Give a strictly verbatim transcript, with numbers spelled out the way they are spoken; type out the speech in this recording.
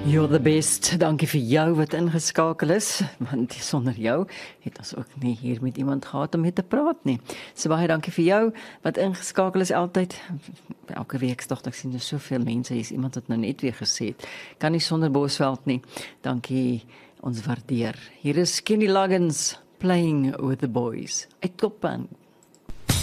You're the best. Dankie vir jou wat ingeskakel is, want sonder jou het ons ook nie hier met iemand gehad om mee te praat nie. So baie dankie vir jou wat ingeskakel is altyd. Elke week tog ek sien er soveel mense, hier is iemand wat nou net weer gesê het, kan nie sonder Bosveld nie. Dankie, ons waardeer. Hier is Kenny Loggins, Playing with the Boys. Uit Koppang.